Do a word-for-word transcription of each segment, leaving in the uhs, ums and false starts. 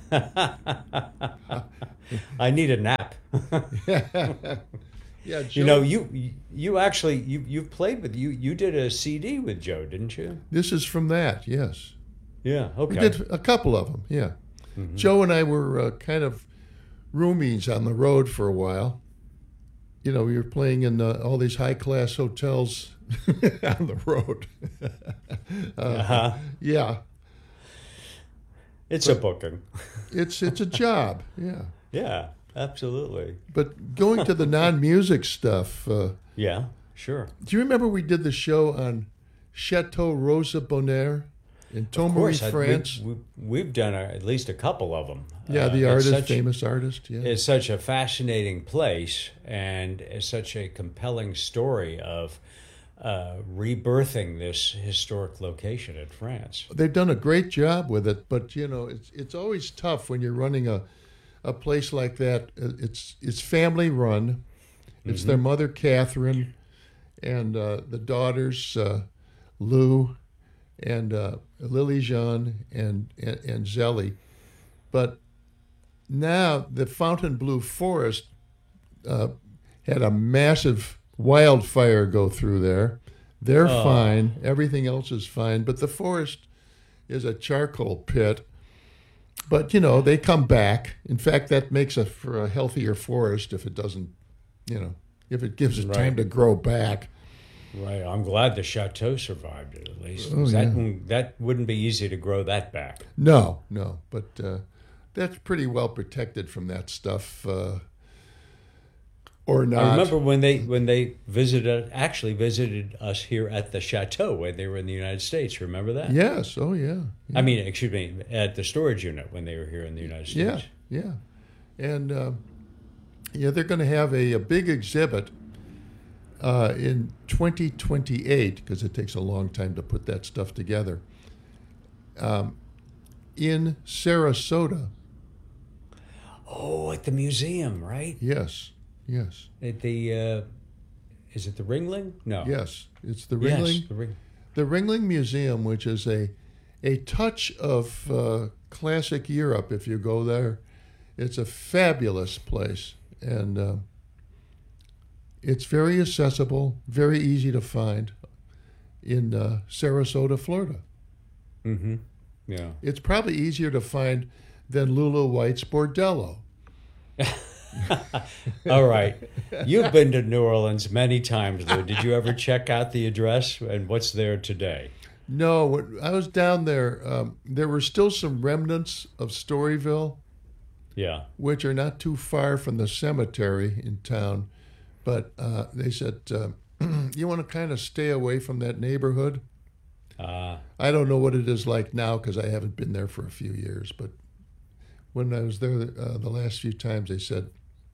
I need a nap. Yeah, You know, Joe. you you actually you you've played with you you did a C D with Joe, didn't you? This is from that. Yes, Yeah. we Okay. did a couple of them. Yeah, Hmm. Joe and I were uh, kind of roomies on the road for a while. You know, we were playing in uh, all these high class hotels on the road. uh, Uh-huh. yeah, It's a but booking. it's it's a job. Yeah, Yeah. Absolutely. but going to the non-music stuff. Uh, Yeah. Sure. do you remember we did the show on Chateau Rosa Bonheur in Of Tomery, course, I, we, France? we we've done a, at least a couple of them. Yeah, Uh, the it's artist, such famous artist. Yeah, it's such a fascinating place, and it's such a compelling story of uh, rebirthing this historic location in France. they've done a great job with it. But you know, it's it's always tough when you're running a a place like that. Uh, It's it's family run. It's their Hmm. mother Catherine and uh, the daughters uh, Lou and uh, Lily Jean and, and and Zelly. But now the Fontainebleau Forest uh, had a massive wildfire go through there. They're Oh, fine. Everything else is fine. But the forest is a charcoal pit. But you know they come back. In fact, that makes a for a healthier forest if it doesn't, you know, if it gives it time right, to grow back. right. I'm glad the chateau survived it at least, Oh 'cause that yeah. wouldn't- that wouldn't be easy to grow that back. No, no, but uh, that's pretty well protected from that stuff, uh, or I not. remember when they when they visited actually visited us here at the chateau when they were in the United States. Remember that? Yes. Oh yeah. I Yeah. mean, excuse me, at the storage unit when they were here in the United Yeah. States. Yeah. And uh, yeah, they're going to have a, a big exhibit uh, in twenty twenty-eight because it takes a long time to put that stuff together. Um, in Sarasota. Oh, at the museum, right? Yes. Yes. At the uh, is it the Ringling? No. Yes. It's the Yes, Ringling the Ring. the Ringling Museum, which is a a touch of uh, classic Europe. If you go there, it's a fabulous place, and uh, it's very accessible, very easy to find in uh, Sarasota, Florida. Mm-hmm. Yeah. It's probably easier to find than Lulu White's Bordello. All right. You've been to New Orleans many times, Lou. Did you ever check out the address and what's there today? No, when I was down there, um, there were still some remnants of Storyville, Yeah. which are not too far from the cemetery in town. But uh, they said, uh, you want to kind of stay away from that neighborhood. Uh, I don't know what it is like now because I haven't been there for a few years. But when I was there uh, the last few times, they said,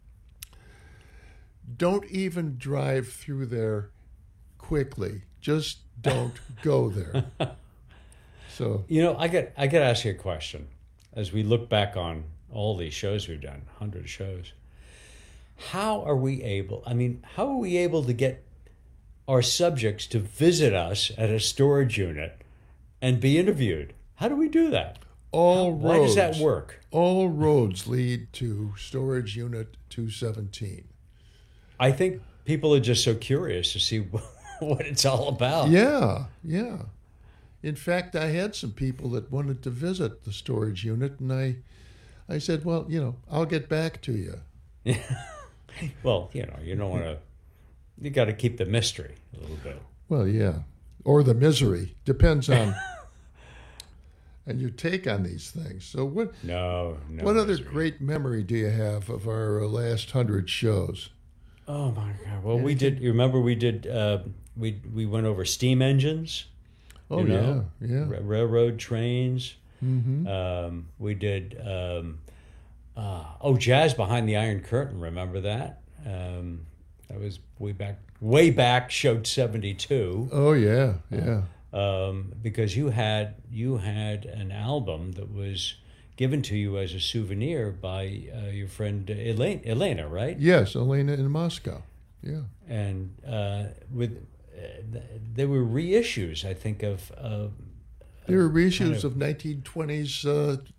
don't even drive through there quickly. Just don't go there. So, you know, I get I got to ask you a question as we look back on all these shows we've done, one hundred shows. How are we able, I mean, how are we able to get our subjects to visit us at a storage unit and be interviewed? How do we do that? How, all why does that roads, work? all roads lead to Storage Unit two seventeen. I think people are just so curious to see what it's all about. Yeah, yeah. In fact, I had some people that wanted to visit the storage unit, and I, I said, well, you know, I'll get back to you. Well, you know, you don't want to, you got to keep the mystery a little bit. Well, yeah. Or the misery. Depends on and your take on these things. So what No, no. what other misery. great memory do you have of our uh, last hundred shows? Oh my God! Well, we Anything? did. You remember we did? Uh, we we went over steam engines. Oh you know, yeah, yeah. ra- railroad trains. Mm-hmm. Um, we did. Um, uh, oh, jazz behind the Iron Curtain. Remember that? Um, that was way back. Way back. Showed seventy two. Oh yeah, yeah. Um, because you had you had an album that was given to you as a souvenir by uh, your friend Elena, Elena, right? Yes, Elena in Moscow. Yeah. And uh, with uh, th- there were reissues, I think, of uh, There were kind reissues of of nineteen twenties uh,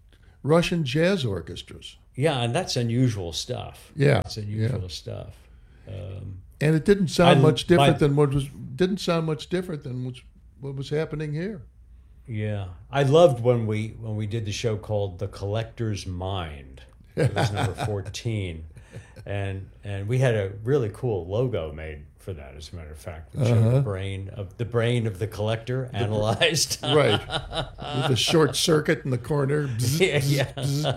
Russian jazz orchestras. Yeah, and that's unusual stuff. Yeah, It's unusual yeah. stuff. Um, And it didn't sound I- much different my- than what was didn't sound much different than was, what was happening here. yeah. I loved when we when we did the show called The Collector's Mind. It was number fourteen. And and we had a really cool logo made for that, as a matter of fact. Which showed Uh-huh. the brain of the brain of the collector analyzed. Right. With the short circuit in the corner. yeah. yeah.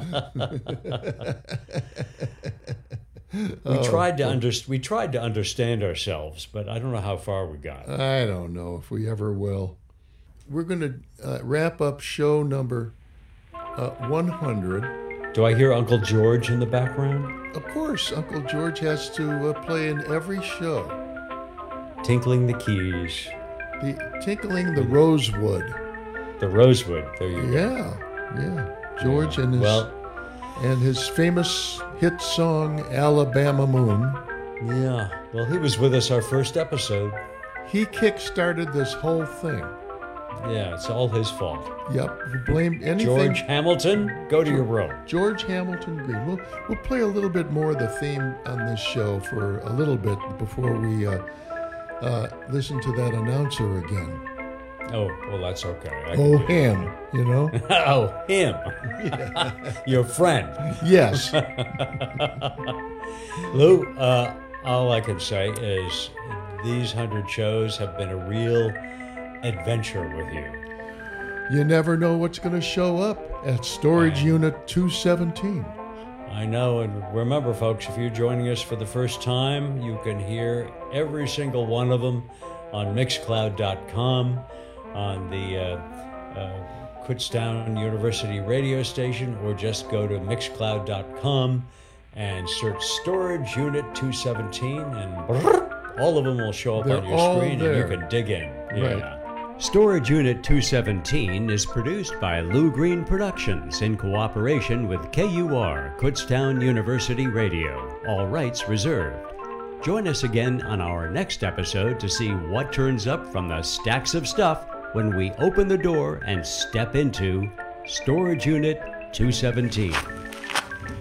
we Oh, tried to under, we tried to understand ourselves, but I don't know how far we got. I don't know if we ever will. We're going to uh, wrap up show number uh, one hundred. Do I hear Uncle George in the background? Of course, Uncle George has to uh, play in every show. Tinkling the keys. The tinkling the rosewood. The rosewood. There you go. Yeah, yeah. George and his Well, and his famous hit song "Alabama Moon." yeah. Well, he was with us our first episode. He kick-started this whole thing. Yeah, it's all his fault. Yep. You blame anything. George Hamilton, go to your room. George Hamilton Green. We'll, we'll play a little bit more of the theme on this show for a little bit before we uh, uh, listen to that announcer again. Oh, well, that's okay. I can Oh, do him, you know? that. Oh, him. Your friend. Yes. Lou, uh, all I can say is these hundred shows have been a real adventure with you. You never know what's going to show up at Storage Unit two seventeen. I know, and remember, folks, if you're joining us for the first time, you can hear every single one of them on mixcloud dot com, on the uh, uh, Kutztown University radio station, or just go to mixcloud dot com and search Storage Unit two seventeen, and all of them will show up They're on your all screen, there. and you can dig in. Yeah. Right. Storage Unit two seventeen is produced by Lou Green Productions in cooperation with K U R, Kutztown University Radio. All rights reserved. Join us again on our next episode to see what turns up from the stacks of stuff when we open the door and step into Storage Unit two seventeen.